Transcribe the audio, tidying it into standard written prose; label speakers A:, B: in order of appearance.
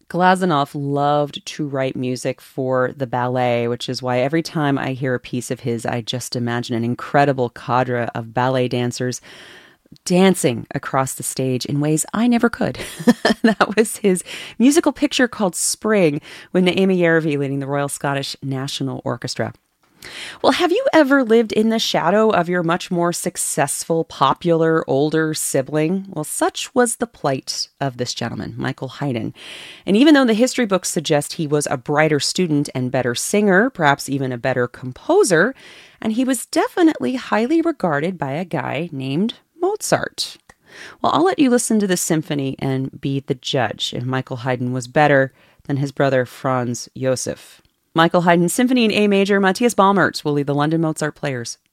A: Glazunov loved to write music for the ballet, which is why every time I hear a piece of his, I just imagine an incredible cadre of ballet dancers dancing across the stage in ways I never could. That was his musical picture called Spring, with Naomi Yervi leading the Royal Scottish National Orchestra. Well, have you ever lived in the shadow of your much more successful, popular, older sibling? Well, such was the plight of this gentleman, Michael Haydn. And even though the history books suggest he was a brighter student and better singer, perhaps even a better composer, and he was definitely highly regarded by a guy named Mozart. Well, I'll let you listen to the symphony and be the judge if Michael Haydn was better than his brother Franz Josef. Michael Haydn Symphony in A Major. Matthias Balmertz will lead the London Mozart Players.